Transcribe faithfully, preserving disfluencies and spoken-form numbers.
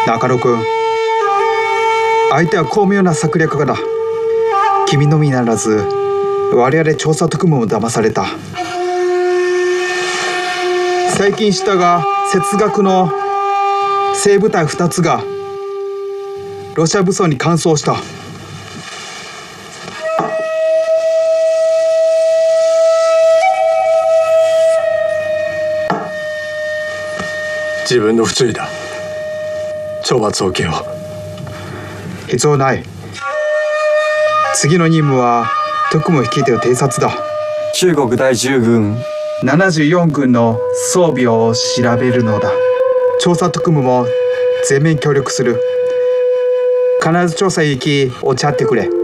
中野君、相手は巧妙な策略家だ。君のみならず我々調査特務も騙された。最近知ったが、哲学の生部隊ふたつがロシア武装に完走した。 自分の不注意だ。懲罰を受けよう。必要ない。次の任務は特務を率いている偵察だ。 中国第じゅう軍ななじゅうよん軍の装備を調べるのだ。調査特務も全面協力する。必ず調査へ行きお茶ってくれ。